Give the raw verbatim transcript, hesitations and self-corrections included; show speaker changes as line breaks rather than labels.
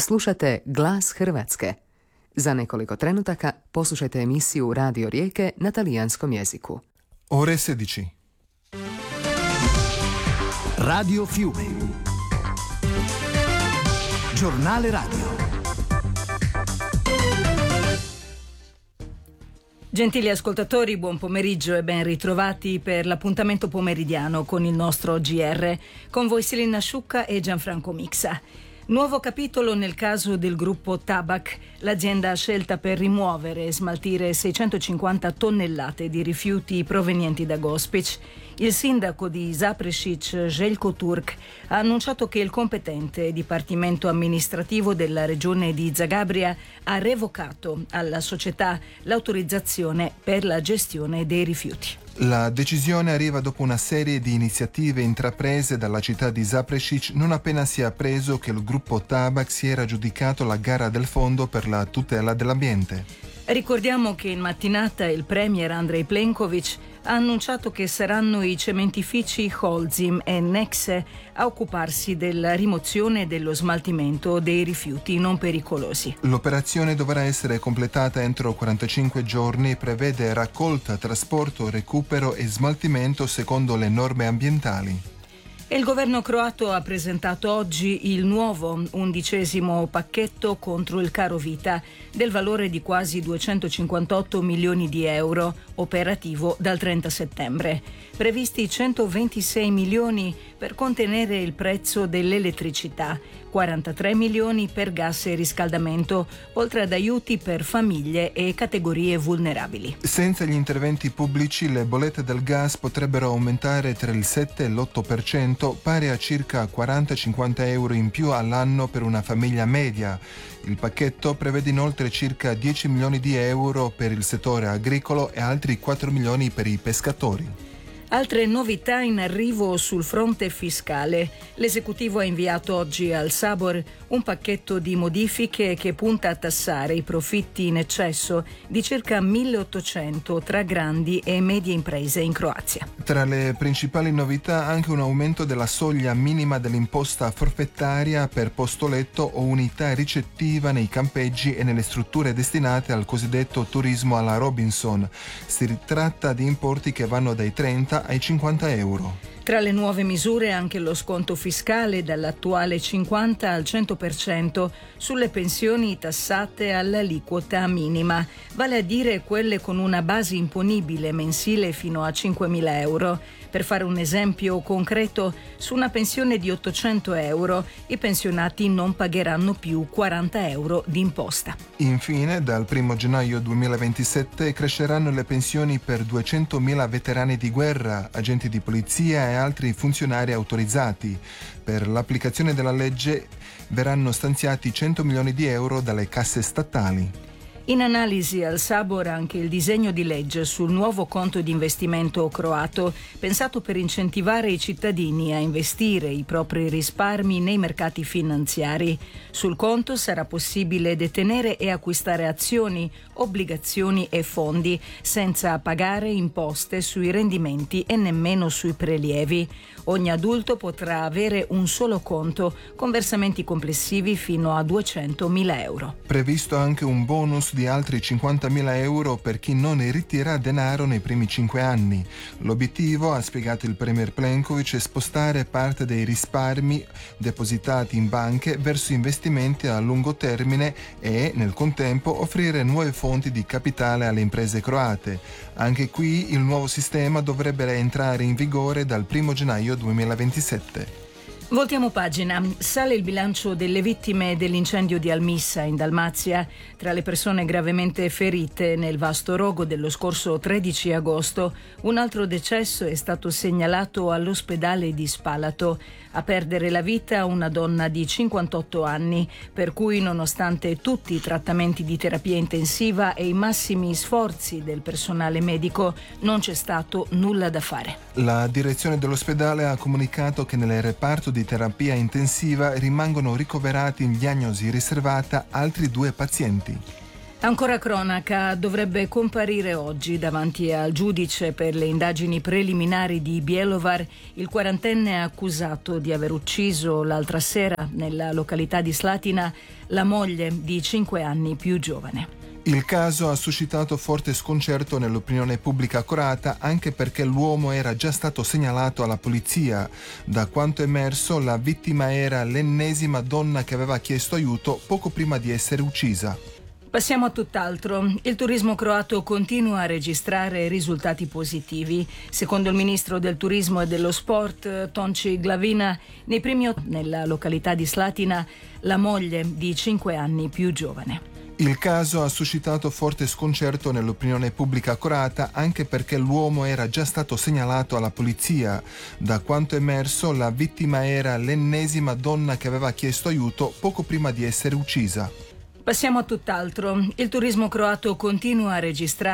Slušate Glas Hrvatske. Za nekoliko trenutaka poslušajte emisiju Radio Rijeke na talijanskom jeziku.
Ore sedici.
Radio Fiume. Giornale radio.
Gentili ascoltatori, buon pomeriggio e ben ritrovati per l'appuntamento pomeridiano con il nostro G R. Con voi Selina Sciucca e Gianfranco Mixa. Nuovo capitolo nel caso del gruppo Tabac. L'azienda ha scelta per rimuovere e smaltire seicentocinquanta tonnellate di rifiuti provenienti da Gospić. Il sindaco di Zaprešić, Željko Turk, ha annunciato che il competente dipartimento amministrativo della regione di Zagabria ha revocato alla società l'autorizzazione per la gestione dei rifiuti.
La decisione arriva dopo una serie di iniziative intraprese dalla città di Zaprešić non appena si è appreso che il gruppo Tabac si era aggiudicato la gara del fondo per la tutela dell'ambiente.
Ricordiamo che in mattinata il premier Andrej Plenković ha annunciato che saranno i cementifici Holcim e Nexe a occuparsi della rimozione e dello smaltimento dei rifiuti non pericolosi.
L'operazione dovrà essere completata entro quarantacinque giorni e prevede raccolta, trasporto, recupero e smaltimento secondo le norme ambientali.
E il governo croato ha presentato oggi il nuovo undicesimo pacchetto contro il caro vita del valore di quasi duecentocinquantotto milioni di euro, operativo dal trenta settembre. Previsti centoventisei milioni per contenere il prezzo dell'elettricità, quarantatré milioni per gas e riscaldamento, oltre ad aiuti per famiglie e categorie vulnerabili.
Senza gli interventi pubblici le bollette del gas potrebbero aumentare tra il sette e l'otto per cento, pari a circa quaranta cinquanta euro in più all'anno per una famiglia media. Il pacchetto prevede inoltre circa dieci milioni di euro per il settore agricolo e altri quattro milioni per i pescatori.
Altre novità in arrivo sul fronte fiscale. L'esecutivo ha inviato oggi al Sabor un pacchetto di modifiche che punta a tassare i profitti in eccesso di circa milleottocento tra grandi e medie imprese in Croazia.
Tra le principali novità anche un aumento della soglia minima dell'imposta forfettaria per posto letto o unità ricettiva nei campeggi e nelle strutture destinate al cosiddetto turismo alla Robinson. Si tratta di importi che vanno dai trenta ai cinquanta euro.
Tra le nuove misure anche lo sconto fiscale dall'attuale cinquanta al cento per cento sulle pensioni tassate all'aliquota minima, vale a dire quelle con una base imponibile mensile fino a cinquemila euro. Per fare un esempio concreto, su una pensione di ottocento euro i pensionati non pagheranno più quaranta euro di imposta.
Infine, dal primo gennaio duemilaventisette cresceranno le pensioni per duecentomila veterani di guerra, agenti di polizia e altri funzionari autorizzati. Per l'applicazione della legge verranno stanziati cento milioni di euro dalle casse statali.
In analisi al Sabor anche il disegno di legge sul nuovo conto di investimento croato, pensato per incentivare i cittadini a investire i propri risparmi nei mercati finanziari. Sul conto sarà possibile detenere e acquistare azioni, obbligazioni e fondi, senza pagare imposte sui rendimenti e nemmeno sui prelievi. Ogni adulto potrà avere un solo conto con versamenti complessivi fino a duecentomila euro.
Previsto anche un bonus di altri cinquantamila euro per chi non ritira denaro nei primi cinque anni. L'obiettivo, ha spiegato il premier Plenković, è spostare parte dei risparmi depositati in banche verso investimenti a lungo termine e, nel contempo, offrire nuove fonti di capitale alle imprese croate. Anche qui il nuovo sistema dovrebbe entrare in vigore dal primo gennaio duemilaventisette.
Voltiamo pagina. Sale il bilancio delle vittime dell'incendio di Almissa in Dalmazia. Tra le persone gravemente ferite nel vasto rogo dello scorso tredici agosto, un altro decesso è stato segnalato all'ospedale di Spalato. A perdere la vita una donna di cinquantotto anni, per cui nonostante tutti i trattamenti di terapia intensiva e i massimi sforzi del personale medico non c'è stato nulla da fare.
La direzione dell'ospedale ha comunicato che nel reparto di terapia intensiva rimangono ricoverati in diagnosi riservata altri due pazienti.
Ancora cronaca, dovrebbe comparire oggi davanti al giudice per le indagini preliminari di Bjelovar il quarantenne accusato di aver ucciso l'altra sera nella località di Slatina la moglie di cinque anni più giovane.
Il caso ha suscitato forte sconcerto nell'opinione pubblica croata anche perché l'uomo era già stato segnalato alla polizia. Da quanto emerso, la vittima era l'ennesima donna che aveva chiesto aiuto poco prima di essere uccisa.
Passiamo a tutt'altro. Il turismo croato continua a registrare risultati positivi. Secondo il ministro del turismo e dello sport, Tonči Glavina, nei primi otto nella località di Slatina la moglie di cinque anni più giovane.
Il caso ha suscitato forte sconcerto nell'opinione pubblica croata anche perché l'uomo era già stato segnalato alla polizia. Da quanto emerso, la vittima era l'ennesima donna che aveva chiesto aiuto poco prima di essere uccisa.
Passiamo a tutt'altro. Il turismo croato continua a registrare